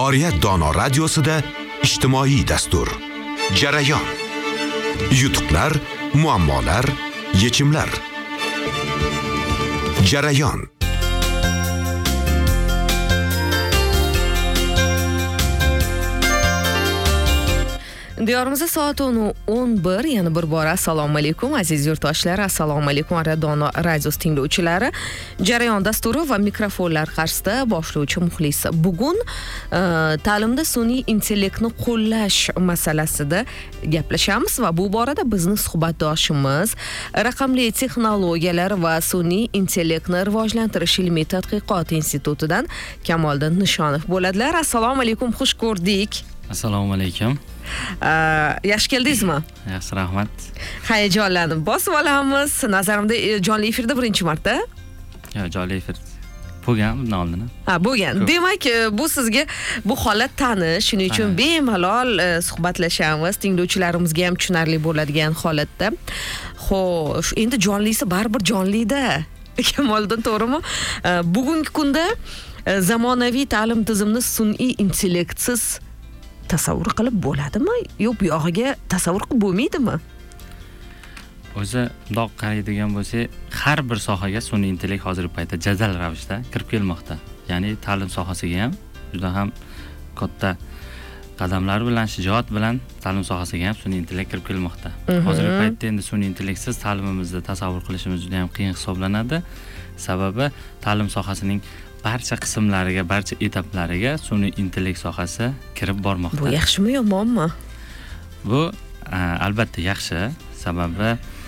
Oriyat dono radiosida ijtimoiy dastur. Jarayon. Yutuqlar, muammolar, yechimlar. Jarayon. Diyorimizda soat 11, yana bir bora assalomu alaykum aziz yurtdoshlar, assalomu alaykum Dono radio tinglovchilari. Jarayon dasturi va mikrofonlar qarshisida boshlovchi Muxlis. Bugun ta'limda sun'iy intellektni qo'llash masalasida gaplashamiz va bu borada bizning suhbatdoshimiz raqamli texnologiyalar va sun'iy intellektni rivojlantirish ilmiy tadqiqot institutidan Kamoliddin Nishonov bo'ladilar. Assalomu alaykum, xush ko'rdik. Assalomu alaykum. Yaxshi keldingizmi? Yaxshi, rahmat. Hayajonlanib bosib olamiz. Nazarimda jonli efirda birinchi marta. Yo'q, jonli efir bo'lgan bundan oldin. Bo'lgan. Demak, bu sizga bu holat tanish, shuning uchun bemalol suhbatlashamiz. Tinglovchilarimizga ham tushunarli bo'ladigan holatda. Xo'sh, endi jonlisi baribir jonli-da. Kamoliddin, to'g'rimi? Bugungi kunda zamonaviy ta'lim tizimini sun'iy intellektsiz tasavvur qilib bo'ladimi? Yo'q, bu yog'iga tasavvur qilib bo'lmaydimi? O'zi bundoq qaraydigan bo'lsak, har bir sohaga sun'iy intellekt hozirgi paytda jadal ravishda kirib kelmoqda. Ya'ni ta'lim sohasiga ham juda ham katta qadamlar bilan, shijoat bilan ta'lim sohasiga ham sun'iy intellekt kirib kelmoqda. Hozirgi paytda endi sun'iy intellektsiz ta'limimizni tasavvur qilishimiz juda ham qiyin hisoblanadi. Sababi ta'lim sohasining barcha qismlariga, barcha etaplariga sun'iy intellekt sohasi kirib bormoqda. Bu yaxshimi, yomonmi? Bu albatta yaxshi, sababi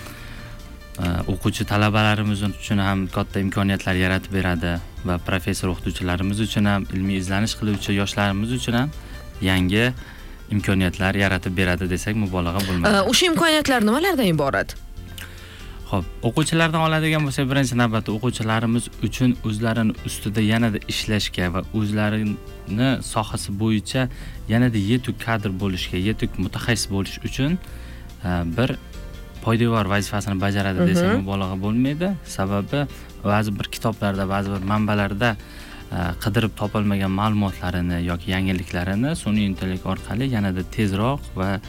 o'quvchi talabalarimiz uchun ham katta imkoniyatlar yaratib beradi va professor o'qituvchilarimiz uchun ham, ilmiy izlanish qiluvchi yoshlarimiz uchun ham yangi imkoniyatlar yaratib beradi desak mubolag'a bo'lmaydi. O'sha imkoniyatlar nimalardan iborat? Xo'p, o'quvchilardan oladigan bo'lsak, birinchi navbatda o'quvchilarimiz uchun o'zlarini ustida yanada ishlashga va o'zlarini sohasi bo'yicha yanada yetuk kadr bo'lishga, yetuk mutaxassis bo'lish uchun bir poydevor vazifasini bajaradi desak mubolag'a bo'lmaydi. Sababi ba'zi bir kitoblarda, ba'zi bir manbalarda qidirib topilmagan ma'lumotlarini yoki yangiliklarini sun'iy intellekt orqali yanada tezroq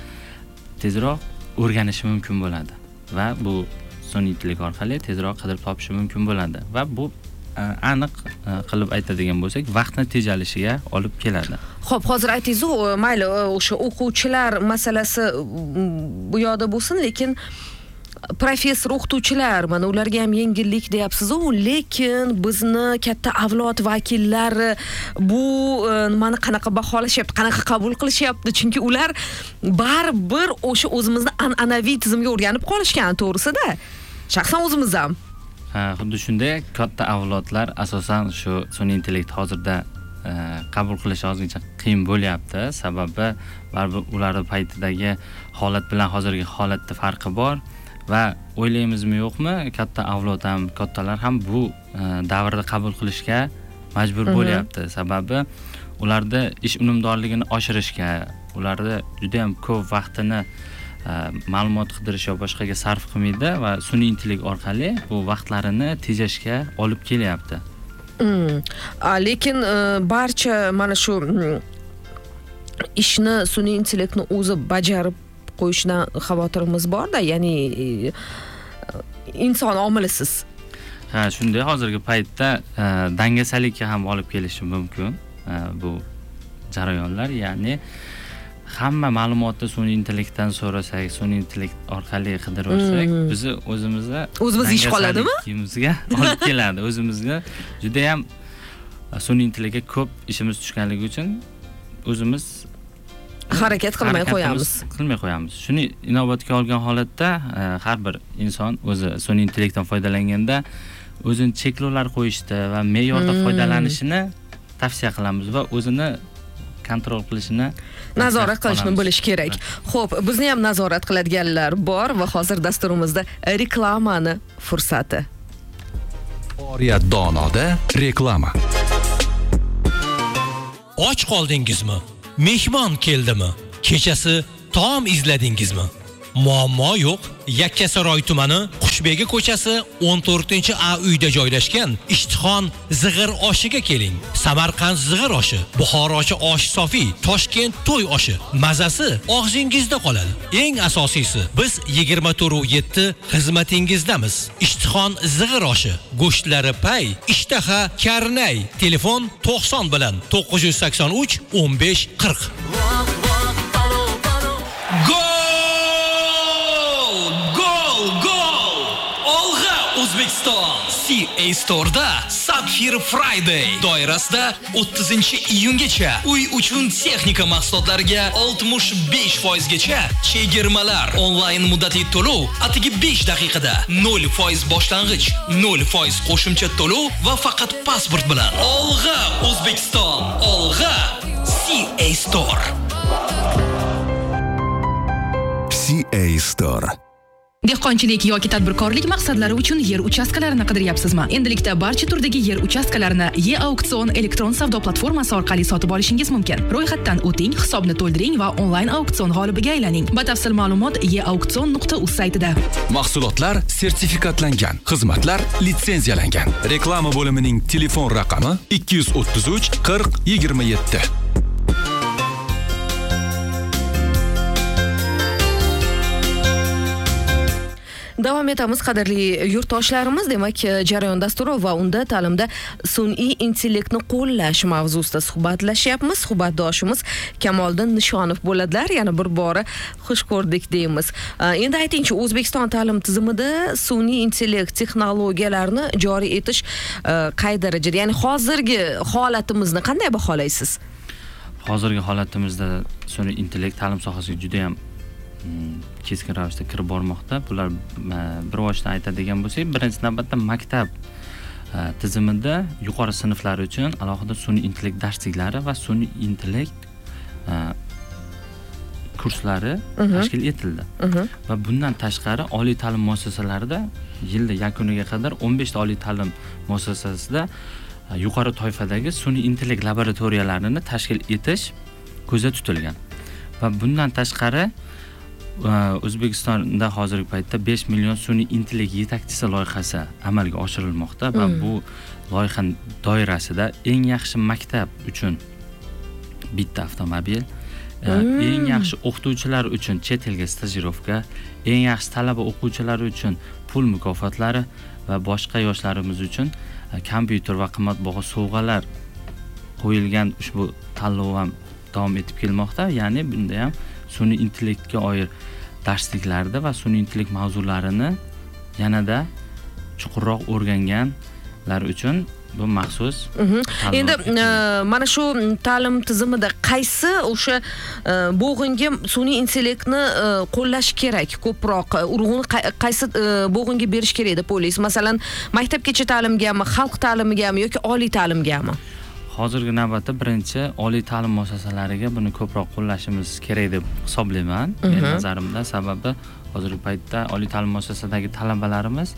o'rganishi mumkin bo'ladi va bu sun'iy intellekt orqali tezroq qidirib topishi mumkin bo'ladi va bu aniq qilib aytadigan bo'lsak, vaqtni tejalishiga olib keladi. Xo'p, hozir aytingiz-ku, mayli, o'sha o'quvchilar masalasi bu yoqda bo'lsin, lekin professor o'qituvchilar, mana ularga ham yengillik deyapsiz-ku, lekin bizni katta avlod vakillari bu nimani qanaqa baholashyapti, qanaqa qabul qilishyapti? Chunki ular baribir o'sha o'zimizni an'anaviy tizimga o'rganib qolishgan, to'g'risida. Shaxsan o'zimiz ham. Xuddi shunday katta avlodlar asosan shu sun'iy intellekt hozirda qabul qilish ozgincha qiyin bo'lyapti. Sababi baribir ularning paytidagi holat bilan hozirgi holatda farqi bor va o'ylaymizmi yo'qmi, katta avlod ham, kattalar ham bu davrda qabul qilishga majbur bo'lyapti. Sababi ularda ish unumdorligini oshirishga, ularda juda ham ko'p vaqtini ma'lumot qidirish yo boshqaga sarf qilmaydi va sun'iy intellekt orqali bu vaqtlarini tejashga olib kelyapti. Lekin barcha mana shu ishni sun'iy intellektni o'zi bajarib qo'yishdan xavotirimiz bor-da, ya'ni inson omilisiz. Shunday hozirgi paytda dangasalikka ham olib kelishi mumkin bu jarayonlar, ya'ni hamma ma'lumotni sun'iy intellektdan so'rasak, sun'iy intellekt orqali qidirsak, bizni o'zimiz ish qoladimi? O'zimizga olib keladi. O'zimizga juda ham sun'iy intellektga ko'p ishimiz tushganligi uchun o'zimiz harakat qilmay qo'yamiz. Shuni inobatga olgan holatda har bir inson o'zi sun'iy intellektdan foydalanganda o'zini cheklovlar qo'yishda va me'yorda foydalanishini tavsiya qilamiz va o'zini kontrol qilishini, nazorat qilishni bilish kerak. Xo'p, bizni ham nazorat qiladiganlar bor va hozir dasturimizda reklamani fursati. Oriyat donoda reklama. Och qoldingizmi? Mehmon keldimi? Kechasi taom izladingizmi? muammo yo'q. Yakkasaroy tumani Qushbegi ko'chasi 14-A uyda joylashgan Ishtixon zig'ir oshiga keling. Samarqand zig'ir oshi, Buxorochi osh sofiy, Toshkent to'y oshi. Mazasi og'zingizda qoladi. Eng asosiysi, biz 24/7 xizmatingizdamiz. Ishtixon zig'ir oshi, go'shtlari pay, ishtaha karnay. Telefon 90 bilan 983 15 40. O'zbekiston CA Store'da Sapphire Friday doirasida 30-iyungacha uy uchun texnika mahsulotlariga 65% gacha chegirmalar, onlayn muddatli to'lov atigi 5 daqiqada 0% boshlang'ich, 0% qo'shimcha to'lov va faqat pasport bilan. Olg'a O'zbekiston, olg'a CA Store. CA Store. Dehqonchilik yoki tadbirkorlik maqsadlari uchun yer uchastkalarini qidiryapsizmi? Endilikda barcha turdagi yer uchastkalarini E-auksion elektron savdo platformasi orqali sotib olishingiz mumkin. Ro'yxatdan o'ting, hisobni to'ldiring va onlayn auksion g'olibiga aylaning. Batafsil ma'lumot eauksion.uz saytida. Mahsulotlar sertifikatlangan, xizmatlar litsenziyalangan. Reklama bo'limining telefon raqami 233 40 27. Davom etamiz qadrli yurtdoshlarimiz. Demak, jarayon dasturi va unda ta'limda sun'iy intellektni qo'llash mavzusida suhbatlashyapmiz. Suhbatdoshimiz Kamoliddin Nishonov bo'ladilar. Yana bir bora xush ko'rdik deymiz. Endi aytingchi, O'zbekiston ta'lim tizimida sun'iy intellekt texnologiyalarini joriy etish qay darajada? Ya'ni hozirgi holatimizni qanday baholaysiz? Hozirgi holatimizda sun'iy intellekt ta'lim sohasiga juda ham keskin ravishda kirib bormoqda. Bular bir vosita aytadigan bo'lsak, birinchi navbatda maktab tizimida yuqori sinflar uchun alohida sun'iy intellekt darsliklari va sun'iy intellekt kurslari tashkil etildi. Va bundan tashqari oliy ta'lim muassasalarida yilda yakuniga qadar 15 ta oliy ta'lim muassasasida yuqori toifadagi sun'iy intellekt laboratoriyalarini tashkil etish ko'zda tutilgan. Va bundan tashqari O'zbekistonda hozirgi paytda 5 million sun'iy intellekt yetakchisi loyihasi amalga oshirilmoqda va bu loyiha doirasida eng yaxshi maktab uchun bitta avtomobil, eng yaxshi o'qituvchilar uchun chet elga stajirovka, eng yaxshi talaba o'quvchilar uchun pul mukofotlari va boshqa yoshlarimiz uchun kompyuter va qimmatbaho sovg'alar qo'yilgan ushbu tanlov ham davom etib kelmoqda. Ya'ni bunda ham sun'iy intellektga oid darsliklarda va sun'iy intellekt mavzularini yanada chuqurroq o'rganganlar uchun bu maxsus. Endi mana shu ta'lim tizimida qaysi o'sha bo'g'inga sun'iy intellektni qo'llash kerak ko'proq? Urg'uni qaysi bo'g'inga berish kerak deb o'ylaysiz? Masalan, maktabgacha ta'limgami, xalq ta'limigami yoki oliy ta'limgami? Hozirgi navbatda birinchi oliy ta'lim muassasalariga buni ko'proq qo'llashimiz kerak deb hisoblayman. Men nazarimda, sababi hozirgi paytda oliy ta'lim muassasasidagi talabalarimiz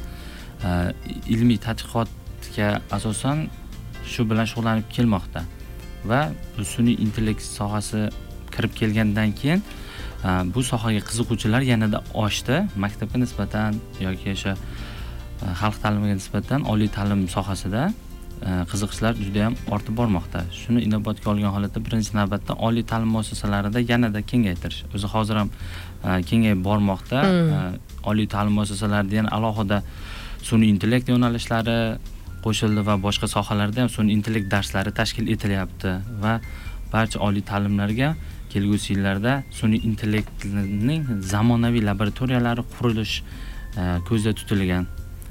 ilmiy tadqiqotga asosan shu bilan shug'ullanib kelmoqda va sun'iy intellekt sohasi kirib kelgandan keyin bu sohaga qiziquvchilar yanada oshdi. Maktabga nisbatan yoki o'sha xalq ta'limiga nisbatan oliy ta'lim sohasida qiziqishlar juda ham ortib bormoqda. Shuni inobatga olgan holatda birinchi navbatda oliy ta'lim muassasalarida yanada kengaytirish. O'zi hozir ham kengayib bormoqda. Oliy ta'lim muassasalarida yana alohida sun'iy intellekt yo'nalishlari qo'shildi va boshqa sohalarda ham sun'iy intellekt darslari tashkil etilyapti va barcha oliy ta'limlarga kelgusi yillarda sun'iy intellektning zamonaviy laboratoriyalari qurilish ko'zda tutilgan.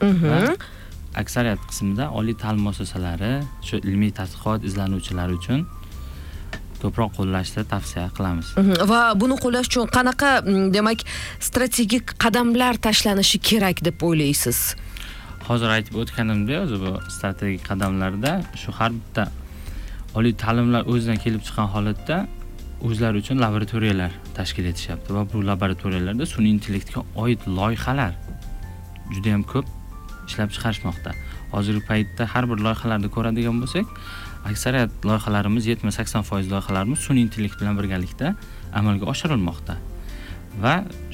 Aksariyat qismida oliy ta'lim muassasalari shu ilmiy tadqiqot izlanuvchilari uchun ko'proq qo'llashni tavsiya qilamiz. Va buni qo'llash uchun qanaqa, demak, strategik qadamlar tashlanishi kerak deb o'ylaysiz? Hozir aytib o'tganimdek, o'zi bu strategik qadamlarda shu har bitta oliy ta'limlar o'zidan kelib chiqqan holatda o'zlari uchun laboratoriyalar tashkil etishyapti va bu laboratoriyalarda sun'iy intellektga oid loyihalar juda ham ko'p ishlab chiqarishmoqda. Hozirgi paytda har bir loyihalarni ko'radigan bo'lsak, aksariyat loyihalarimiz 70-80% loyihalarimiz sun'iy intellekt bilan birgalikda amalga oshirilmoqda. va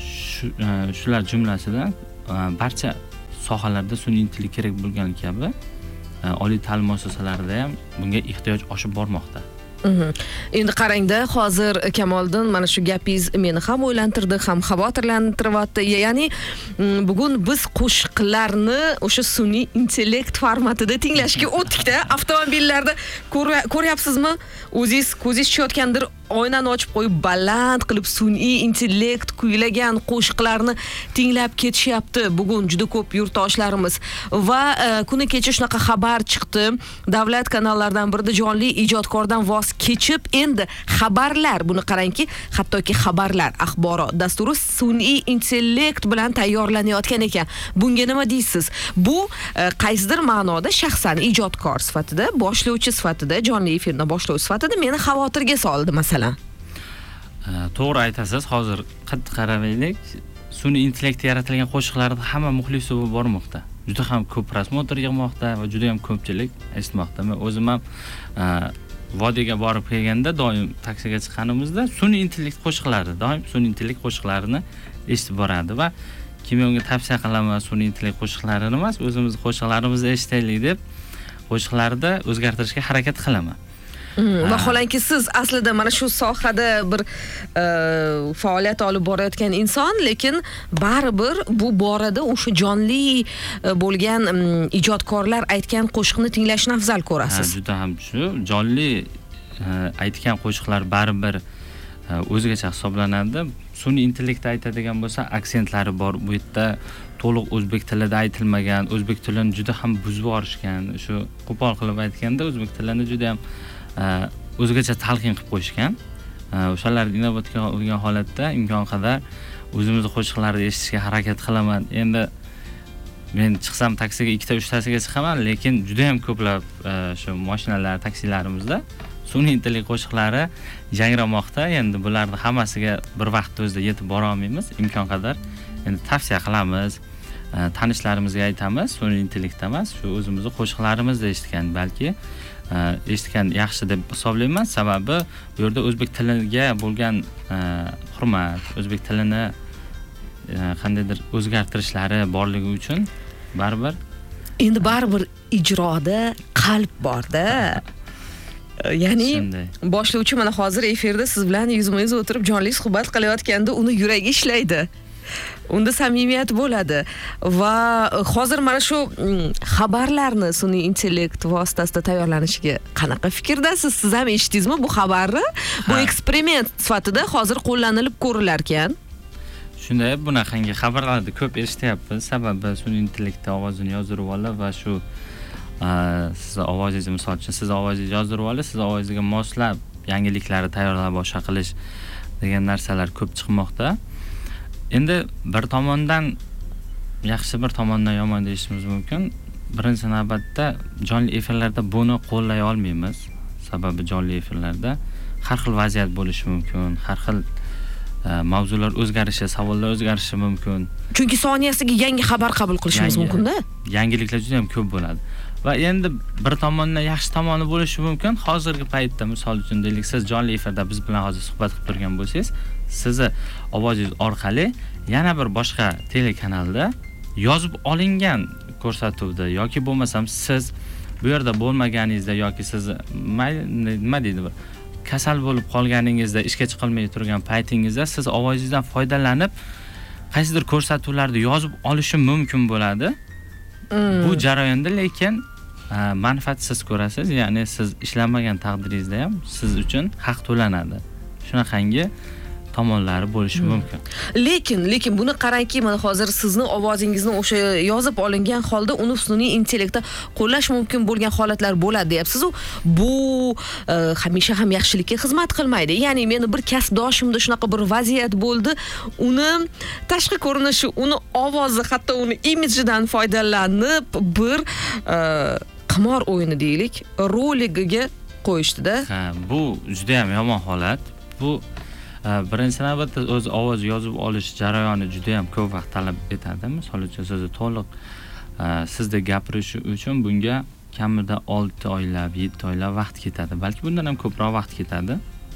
shular jumlasidan barcha sohalarda sun'iy intellekt kerak bo'lgani kabi oliy ta'lim muassasalarida ham bunga ehtiyoj oshib bormoqda. Endi qarangda, hozir Kamoliddin mana shu gapingiz meni ham o'ylantirdi, ham xavotirlantiryapti. Ya'ni bugun biz qo'shiqlarni o'sha sun'iy intellekt formatida tinglashga o'tdik-da. Avtomobillarda ko'ryapsizmi? O'zingiz ko'zingiz tushayotgandir, oynani ochib qo'yib baland qilib sun'iy intellekt kuylagan qo'shiqlarni tinglab ketishyapti bugun juda ko'p yurtdoshlarimiz. Va kuni kecha shunaqa xabar chiqdi. Davlat kanallaridan birida jonli ijodkordan voz kechib, endi xabarlar, buni qarangki, hattoki xabarlar, axborot dasturi sun'iy intellekt bilan tayyorlanayotgan ekan. Bunga nima deysiz? Bu qaysidir ma'noda shaxsan ijodkor sifatida, boshlovchi sifatida, jonli efirni boshlovchi sifatida meni xavotirga soldi masalan. To'g'ri aytasiz. Hozir qattiq qaraylik. Sun'iy intellekt yaratilgan qo'shiqlarda hamma muxlis bo'lib bormoqda. Juda ham ko'p prosmotr yig'moqda va juda ham ko'pchilik eshitmoqda. Men o'zim ham vodiyga borib kelganda doim taksiga chiqqanimizda sun'iy intellekt qo'shiqlarini eshitib boradi va kimga unga tavsiya qilaman sun'iy intellekt qo'shiqlarini emas, o'zimiz qo'shiqlarimizni eshitaylik deb qo'shiqlarda o'zgartirishga harakat qilaman. Vaholanki siz aslida mana shu sohada bir faoliyat olib borayotgan inson, lekin baribir bu borada o'sha jonli bo'lgan ijodkorlar aytgan qo'shiqni tinglashni afzal ko'rasiz. Juda ham shu. Jonli aytgan qo'shiqlar baribir o'zgacha hisoblanadi. Sun'iy intellekt aytadigan bo'lsa, aksentlari bor. Bu yerda to'liq o'zbek tilida aytilmagan, o'zbek tilini juda ham buzib yuborishgan. Shu qo'pol qilib aytganda o'zbek tilini juda ham o'zgacha talqin qilib qo'yishgan. O'shalarni inobatga olgan holatda imkon qadar o'zimizni qo'shiqlarni eshitishga harakat qilaman. Endi men chiqsam taksiga 2-3tasiga chiqaman, lekin juda ham ko'plab shu mashinalar, taksilarimizda sun'iy intellekt qo'shiqlari yangramoqda. Endi bularning hammasiga bir vaqtda o'zida yetib bora olmaymiz. Imkon qadar endi tavsiya qilamiz, tanishlarimizga aytamiz, sun'iy intellekt emas, shu o'zimizning qo'shiqlarimizda eshitgan, balki eshitgan yaxshi deb hisoblayman. Sababi bu yerda o'zbek tiliga bo'lgan hurmat, o'zbek tilini qandaydir o'zgartirishlari borligi uchun baribir ijroda qalb borda. Ya'ni boshlovchi mana hozir efirda siz bilan yuzma-yuz o'tirib jonli suhbat qilayotganda uni yuragi ishlaydi. Unda samimiyat bo'ladi va hozir mana shu xabarlarni sun'iy intellekt vositasida tayyorlanishiga qanaqa fikrdasiz? Siz ham eshitdingizmi bu xabarni? Bu eksperiment sifatida hozir qo'llanilib ko'rilar ekan. Shunday, bunaqangi xabarlarni ko'p eshityapmiz. Sababi sun'iy intellektda ovozini yozdirib olib va shu siz ovozingizni, misol uchun siz ovozingizni yozdirib olib, siz ovozingizga moslab yangiliklarni tayyorlab boshqa qilish degan narsalar ko'p chiqmoqda. Endi bir tomondan yaxshi, bir tomondan yomon deyishimiz mumkin. Birinchi navbatda jonli efirlarda buni qo'llay olmaymiz. Sababi jonli efirlarda har xil vaziyat bo'lishi mumkin, har xil mavzular o'zgarishi, savollar o'zgarishi mumkin. Chunki soniyasiga yangi xabar qabul qilishimiz mumkin-da. Yangiliklar juda ham ko'p bo'ladi. Va endi bir tomondan yaxshi tomoni bo'lishi mumkin. Hozirgi paytda misol uchun deylik, siz jonli efirda biz bilan hozir suhbat qilib turgan bo'lsangiz, sizni ovozingiz orqali yana bir boshqa telekanalda yozib olingan ko'rsatuvda yoki bo'lmasam siz bu yerda bo'lmaganingizda yoki siz nima deydi, kasal bo'lib qolganingizda, ishga chiqilmay turgan paytingizda siz ovozingizdan foydalanib qaysidir ko'rsatuvlarni yozib olishi mumkin bo'ladi. Bu jarayonda lekin manfaatsiz ko'rasiz, ya'ni siz ishlamagan taqdiringizda ham siz uchun haq to'lanadi. Shunaqangi tomonlari bo'lishi mumkin. Lekin buni qarangki, mana hozir sizni ovozingizni o'sha yozib olingan holda uni sun'iy intellektda qo'llash mumkin bo'lgan holatlar bo'ladi deyapsiz. Bu hamisha ham yaxshilikka xizmat qilmaydi. Ya'ni meni bir kasbdoshimda shunaqa bir vaziyat bo'ldi. Uni tashqi ko'rinishi, uni ovozi, hatto uni imidjidan foydalanib bir qimor o'yini deylik, roligiga qo'yishdi-da. Bu juda ham yomon holat. Bu birinchi navbatda o'z ovoz yozib olish jarayoni juda ham ko'p vaqt talab etadi. Misol uchun sizni to'liq sizda gapirish uchun bunga kamida 6 oylab, 7 oylab vaqt ketadi. Balki bundan ham ko'proq vaqt ketadi.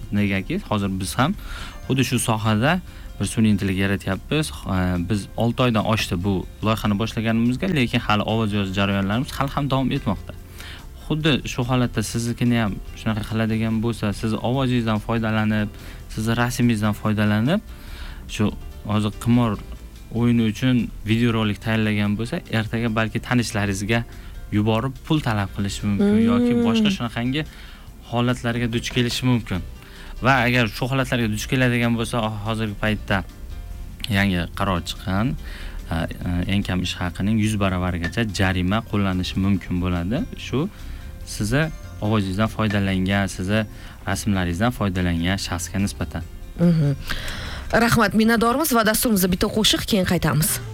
negaki hozir biz ham xuddi shu sohada bir sun'iy intellekt yaratyapmiz. Biz 6 oydan oshdi bu loyihani boshlaganimizga, lekin hali ovoz yozish jarayonlarimiz hali ham davom etmoqda. Xuddi shu holatda siznikini ham shunaqa qiladigan bo'lsa, siz ovozingizdan foydalanib, sizni rasmingizdan foydalanib, shu hozir qimor o'yini uchun videorolik tayyorlagan bo'lsa, ertaga balki tanishlaringizga yuborib pul talab qilish mumkin yoki boshqa shunaqangi holatlarga duch kelishi mumkin. Va agar shu holatlarga duch keladigan bo'lsa, hozirgi paytda yangi qaror chiqqan, eng kam ish haqining 100 baravarigacha jarima qo'llanishi mumkin bo'ladi. Shu sizni ovozingizdan foydalangan, sizni rasmlaringizdan foydalangan shaxsga nisbatan. Rahmat, minnatdormiz va dasturimizda bitta qo'shiq keyin qaytamiz.